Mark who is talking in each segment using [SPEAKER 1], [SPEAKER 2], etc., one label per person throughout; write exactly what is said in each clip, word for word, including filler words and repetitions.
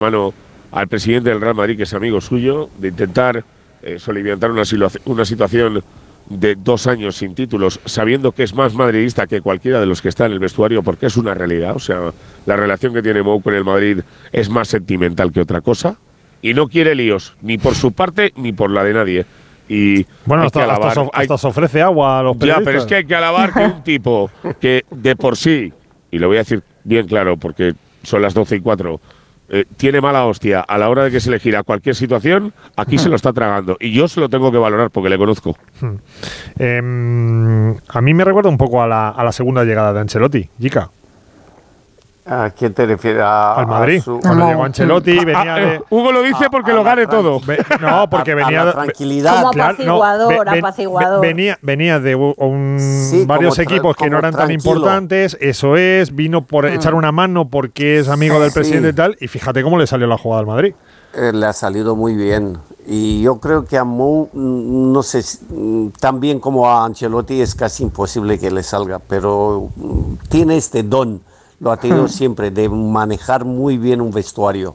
[SPEAKER 1] mano al presidente del Real Madrid, que es amigo suyo, de intentar eh, soliviantar una, una situación de dos años sin títulos, sabiendo que es más madridista que cualquiera de los que está en el vestuario, porque es una realidad. O sea, la relación que tiene Mou con el Madrid es más sentimental que otra cosa, y no quiere líos, ni por su parte ni por la de nadie. Y
[SPEAKER 2] bueno, hasta, alabar, hasta, so, hasta se ofrece agua a los periodistas.
[SPEAKER 1] Ya, pero es que hay que alabar que un tipo que de por sí, y lo voy a decir bien claro porque son las doce y cuatro, eh, tiene mala hostia a la hora de que se le gira cualquier situación, aquí se lo está tragando. Y yo se lo tengo que valorar porque le conozco.
[SPEAKER 2] Hmm. Eh, a mí me recuerda un poco a la, a la segunda llegada de Ancelotti, Jica.
[SPEAKER 3] ¿A quién te refieres? A,
[SPEAKER 2] Al Madrid.
[SPEAKER 3] A su...
[SPEAKER 2] Cuando llegó Ancelotti, ah, venía de...
[SPEAKER 1] Ah, Hugo lo dice porque a, a lo gane todo.
[SPEAKER 2] Ve, no, porque
[SPEAKER 3] a,
[SPEAKER 2] venía...
[SPEAKER 3] A la tranquilidad.
[SPEAKER 4] Como apaciguador, claro, no, ve, apaciguador.
[SPEAKER 2] Venía, venía de un,
[SPEAKER 3] sí,
[SPEAKER 2] varios equipos que no eran tranquilo. tan importantes, eso es, vino por mm. echar una mano porque es amigo del presidente sí. y tal, y fíjate cómo le salió la jugada al Madrid.
[SPEAKER 3] Eh, le ha salido muy bien. Y yo creo que a Mou, no sé, tan bien como a Ancelotti es casi imposible que le salga, pero tiene este don. Lo ha tenido siempre, de manejar muy bien un vestuario.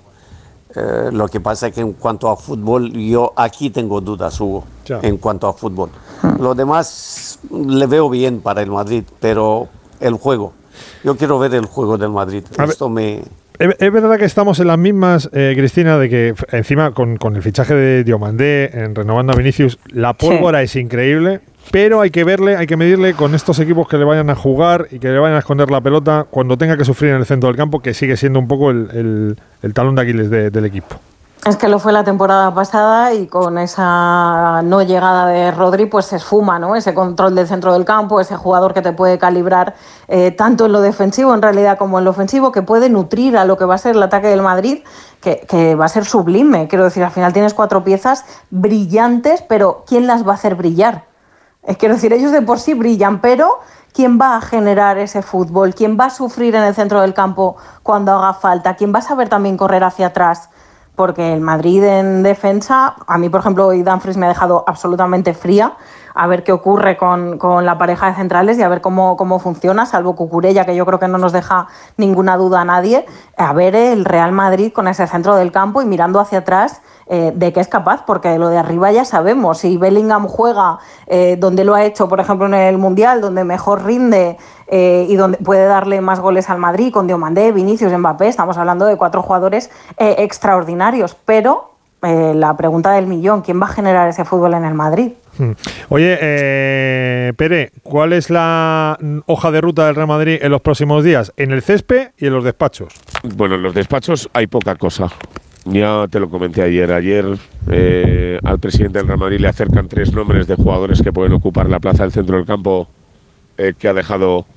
[SPEAKER 3] Eh, lo que pasa es que en cuanto a fútbol, yo aquí tengo dudas, Hugo, ya. en cuanto a fútbol. Lo demás le veo bien para el Madrid, pero el juego. Yo quiero ver el juego del Madrid. A Esto ver. me...
[SPEAKER 2] Es verdad que estamos en las mismas, eh, Cristina, de que encima con, con el fichaje de Diomandé, en renovando a Vinicius, la pólvora sí. es increíble, pero hay que verle, hay que medirle con estos equipos que le vayan a jugar y que le vayan a esconder la pelota cuando tenga que sufrir en el centro del campo, que sigue siendo un poco el, el, el talón de Aquiles de, del equipo.
[SPEAKER 4] Es que lo fue la temporada pasada y con esa no llegada de Rodri pues se esfuma, ¿no? Ese control del centro del campo, ese jugador que te puede calibrar eh, tanto en lo defensivo en realidad como en lo ofensivo, que puede nutrir a lo que va a ser el ataque del Madrid, que, que va a ser sublime. Quiero decir, al final tienes cuatro piezas brillantes, pero ¿quién las va a hacer brillar? Es quiero decir, ellos de por sí brillan, pero ¿quién va a generar ese fútbol? ¿Quién va a sufrir en el centro del campo cuando haga falta? ¿Quién va a saber también correr hacia atrás? Porque el Madrid en defensa, a mí por ejemplo hoy Dumfries me ha dejado absolutamente fría, a ver qué ocurre con, con la pareja de centrales y a ver cómo, cómo funciona, salvo Cucurella, que yo creo que no nos deja ninguna duda a nadie, a ver el Real Madrid con ese centro del campo y mirando hacia atrás eh, de qué es capaz, porque lo de arriba ya sabemos, si Bellingham juega eh, donde lo ha hecho, por ejemplo en el Mundial, donde mejor rinde eh, y donde puede darle más goles al Madrid, con Diomandé, Vinicius, Mbappé, estamos hablando de cuatro jugadores eh, extraordinarios, pero eh, la pregunta del millón, ¿quién va a generar ese fútbol en el Madrid?
[SPEAKER 2] Oye, eh, Pere, ¿cuál es la hoja de ruta del Real Madrid en los próximos días? En el césped y en los despachos.
[SPEAKER 1] Bueno, en los despachos hay poca cosa. Ya te lo comenté ayer. Ayer eh, al presidente del Real Madrid le acercan tres nombres de jugadores que pueden ocupar la plaza del centro del campo eh, que ha dejado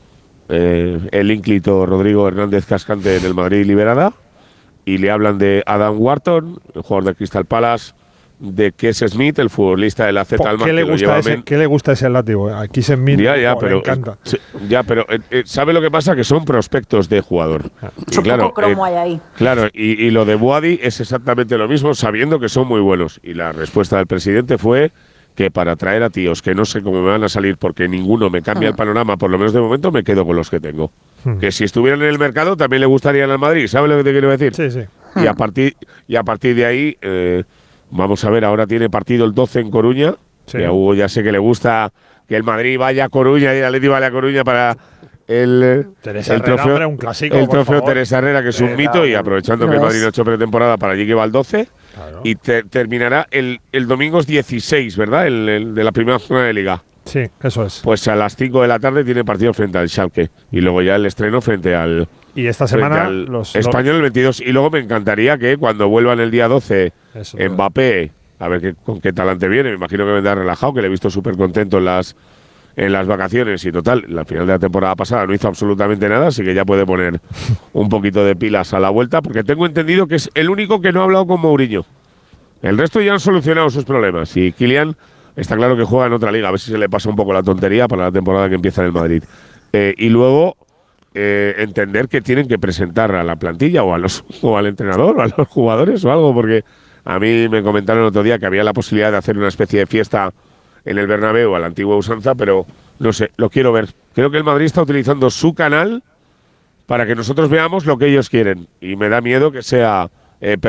[SPEAKER 1] eh, el ínclito Rodrigo Hernández Cascante en el Madrid liberada. Y le hablan de Adam Wharton, el jugador de Crystal Palace, de Kees Smith, el futbolista de la Z Alma.
[SPEAKER 2] ¿Qué le gusta ese, ¿Qué le gusta ese látigo? A Kees Smith
[SPEAKER 1] ya, ya,
[SPEAKER 2] oh,
[SPEAKER 1] pero,
[SPEAKER 2] le encanta.
[SPEAKER 1] Eh, ya, pero eh, ¿sabe lo que pasa? Que son prospectos de jugador.
[SPEAKER 4] Mucho poco cromo hay ahí.
[SPEAKER 1] Claro, y, y lo de Boadi es exactamente lo mismo, sabiendo que son muy buenos. Y la respuesta del presidente fue que para traer a tíos que no sé cómo me van a salir porque ninguno me cambia hmm. el panorama, por lo menos de momento me quedo con los que tengo. Hmm. Que si estuvieran en el mercado también le gustarían al Madrid. ¿Sabe lo que te quiero decir?
[SPEAKER 2] Sí, sí.
[SPEAKER 1] Y a partir, y a partir de ahí... Eh, vamos a ver, ahora tiene partido el doce en Coruña. Sí. Y a Hugo ya sé que le gusta que el Madrid vaya a Coruña y el Atleti vaya a Coruña para el,
[SPEAKER 2] Teresa
[SPEAKER 1] el
[SPEAKER 2] Herrera,
[SPEAKER 1] trofeo,
[SPEAKER 2] hombre, un clásico,
[SPEAKER 1] el trofeo
[SPEAKER 2] favor.
[SPEAKER 1] Teresa Herrera, que es un mito, y aprovechando no que el Madrid no ha hecho pretemporada, para allí que va al doce. Claro. Y te, terminará el, el domingo dieciséis, ¿verdad? El, el de la primera zona de Liga.
[SPEAKER 2] Sí, eso es.
[SPEAKER 1] Pues a las cinco de la tarde tiene partido frente al Schalke. Y luego ya el estreno frente al...
[SPEAKER 2] Y esta semana los
[SPEAKER 1] Español el veintidós. Y luego me encantaría que cuando vuelvan el día doce eso, Mbappé, a ver qué, con qué talante viene, me imagino que vendrá relajado, que le he visto súper contento en las, en las vacaciones y total, la final de la temporada pasada no hizo absolutamente nada, así que ya puede poner un poquito de pilas a la vuelta, porque tengo entendido que es el único que no ha hablado con Mourinho. El resto ya han solucionado sus problemas y Kylian está claro que juega en otra liga, a ver si se le pasa un poco la tontería para la temporada que empieza en el Madrid. Eh, y luego... Eh, entender que tienen que presentar a la plantilla o, a los, o al entrenador o a los jugadores o algo, porque a mí me comentaron el otro día que había la posibilidad de hacer una especie de fiesta en el Bernabéu a la antigua usanza, pero no sé, lo quiero ver. Creo que el Madrid está utilizando su canal para que nosotros veamos lo que ellos quieren y me da miedo que sea eh,